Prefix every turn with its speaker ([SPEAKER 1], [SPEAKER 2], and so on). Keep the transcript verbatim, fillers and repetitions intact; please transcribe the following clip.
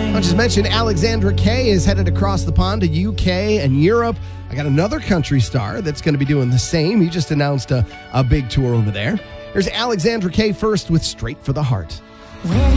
[SPEAKER 1] I just mentioned Alexandra Kay is headed across the pond to U K and Europe. I got another country star that's going to be doing the same. He just announced a, a big tour over there. Here's Alexandra Kay first with Straight for the Heart.
[SPEAKER 2] When